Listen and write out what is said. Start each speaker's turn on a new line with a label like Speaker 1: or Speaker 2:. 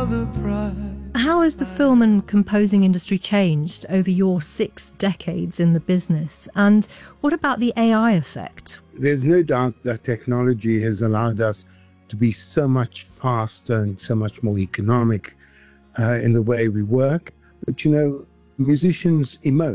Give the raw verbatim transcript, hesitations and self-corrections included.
Speaker 1: the price.
Speaker 2: How has the film and composing industry changed over your six decades in the business? And what about the A I effect?
Speaker 3: There's no doubt that technology has allowed us to be so much faster and so much more economic uh, in the way we work. But, you know, musicians emote.